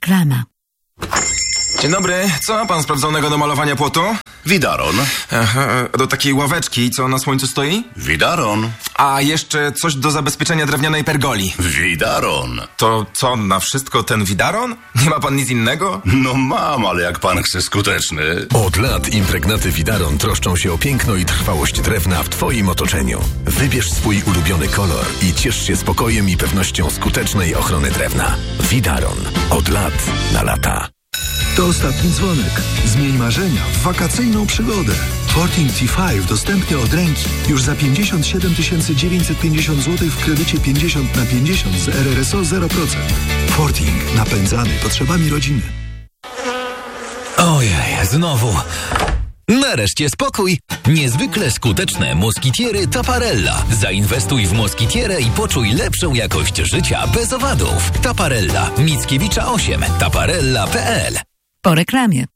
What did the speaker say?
Reklama. Dzień dobry, co ma pan sprawdzonego do malowania płotu? Widaron. Aha, do takiej ławeczki, co na słońcu stoi? Widaron. A jeszcze coś do zabezpieczenia drewnianej pergoli. Widaron. To co, na wszystko ten widaron? Nie ma pan nic innego? No mam, ale jak pan chce skuteczny. Od lat impregnaty Widaron troszczą się o piękno i trwałość drewna w Twoim otoczeniu. Wybierz swój ulubiony kolor i ciesz się spokojem i pewnością skutecznej ochrony drewna. Widaron. Od lat na lata. To ostatni dzwonek. Zmień marzenia w wakacyjną przygodę. Forting T5 dostępny od ręki. Już za 57 950 zł w kredycie 50/50 z RRSO 0%. Forting. Napędzany potrzebami rodziny. Ojej, znowu. Nareszcie spokój. Niezwykle skuteczne moskitiery Taparella. Zainwestuj w moskitierę i poczuj lepszą jakość życia bez owadów. Taparella. Mickiewicza 8. Taparella.pl. Po reklamie.